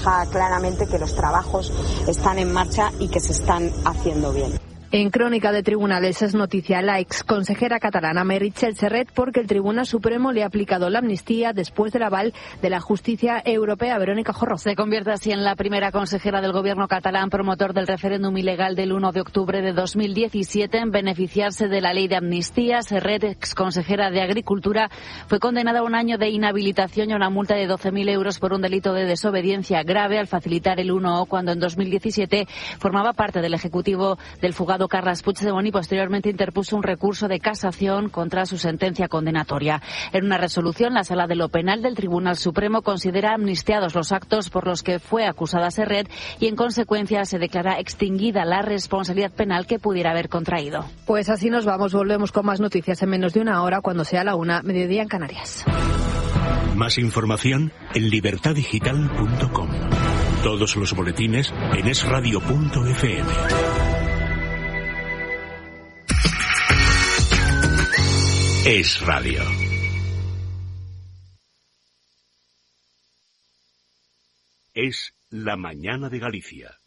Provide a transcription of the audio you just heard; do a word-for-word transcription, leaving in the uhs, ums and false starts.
refleja claramente que los trabajos están en marcha y que se están haciendo bien. En Crónica de Tribunales es noticia la exconsejera catalana Meritxell Serret porque el Tribunal Supremo le ha aplicado la amnistía después del aval de la justicia europea. Verónica Jorro. Se convierte así en la primera consejera del gobierno catalán promotor del referéndum ilegal del uno de octubre de dos mil diecisiete en beneficiarse de la ley de amnistía. Serret, exconsejera de Agricultura, fue condenada a un año de inhabilitación y a una multa de doce mil euros por un delito de desobediencia grave al facilitar el uno O cuando en dos mil diecisiete formaba parte del ejecutivo del fugado Carles Puigdemont y posteriormente interpuso un recurso de casación contra su sentencia condenatoria. En una resolución, la Sala de lo Penal del Tribunal Supremo considera amnistiados los actos por los que fue acusada Serret y, en consecuencia, se declara extinguida la responsabilidad penal que pudiera haber contraído. Pues así nos vamos. Volvemos con más noticias en menos de una hora, cuando sea la una, mediodía en Canarias. Más información en libertad digital punto com. Todos los boletines en es radio punto efe eme. Es Radio. Es la mañana de Galicia.